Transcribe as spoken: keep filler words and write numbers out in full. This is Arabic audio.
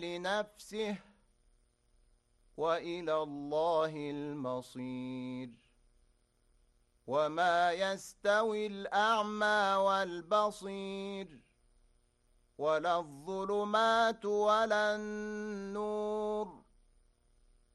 لنفسه وإلى الله المصير. وما يستوي الأعمى والبصير ولا الظلمات ولا النور